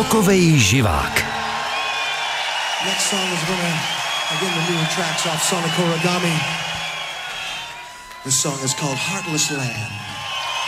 Rokovej živák. Next song is gonna, again, the newer tracks off Sonic Origami. This song is called Heartless Land.